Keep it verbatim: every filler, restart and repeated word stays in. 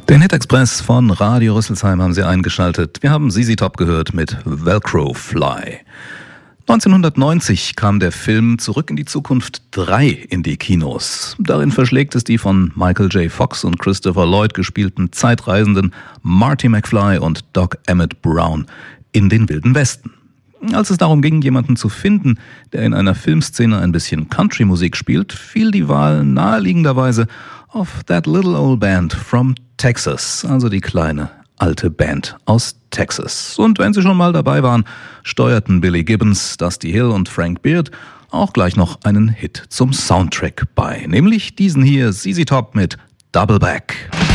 Den Hit-Express von Radio Rüsselsheim haben Sie eingeschaltet. Wir haben Z Z Top gehört mit Velcro Fly. neunzehnhundertneunzig kam der Film Zurück in die Zukunft drei in die Kinos. Darin verschlägt es die von Michael J. Fox und Christopher Lloyd gespielten Zeitreisenden Marty McFly und Doc Emmett Brown in den Wilden Westen. Als es darum ging, jemanden zu finden, der in einer Filmszene ein bisschen Country-Musik spielt, fiel die Wahl naheliegenderweise auf That Little Old Band from Texas, also die kleine alte Band aus Texas. Und wenn sie schon mal dabei waren, steuerten Billy Gibbons, Dusty Hill und Frank Beard auch gleich noch einen Hit zum Soundtrack bei, nämlich diesen hier, Z Z Top mit Double Back.